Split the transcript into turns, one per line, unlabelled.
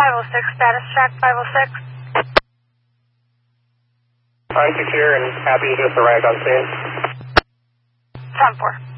506, status check, 506.
I'm secure and happy to just arrived on scene.
10-4.